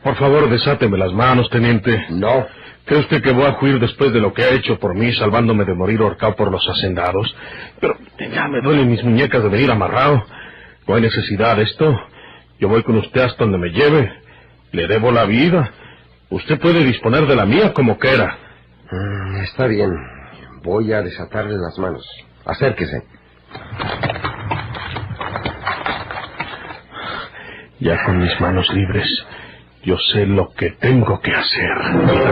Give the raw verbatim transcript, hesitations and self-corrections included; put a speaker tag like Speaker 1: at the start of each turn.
Speaker 1: Por favor, desáteme las manos, teniente.
Speaker 2: No.
Speaker 1: ¿Cree usted que voy a huir después de lo que ha hecho por mí, salvándome de morir ahorcado por los hacendados? Pero ya me duelen mis muñecas de venir amarrado. No hay necesidad de esto. Yo voy con usted hasta donde me lleve. Le debo la vida. Usted puede disponer de la mía como quiera.
Speaker 2: Mm, está bien. Voy a desatarle las manos. Acérquese.
Speaker 1: Ya con mis manos libres, yo sé lo que tengo que hacer.